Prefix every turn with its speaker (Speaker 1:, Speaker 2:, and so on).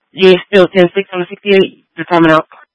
Speaker 1: Yeah, still 10-6 on the 68, the time out.